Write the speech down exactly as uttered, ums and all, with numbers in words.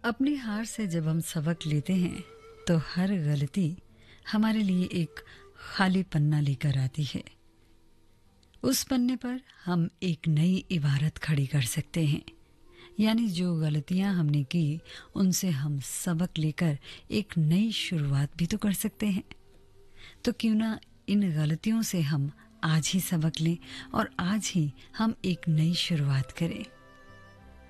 अपनी हार से जब हम सबक लेते हैं तो हर गलती हमारे लिए एक खाली पन्ना लेकर आती है। उस पन्ने पर हम एक नई इबारत खड़ी कर सकते हैं, यानी जो गलतियां हमने की उनसे हम सबक लेकर एक नई शुरुआत भी तो कर सकते हैं। तो क्यों ना इन गलतियों से हम आज ही सबक लें और आज ही हम एक नई शुरुआत करें।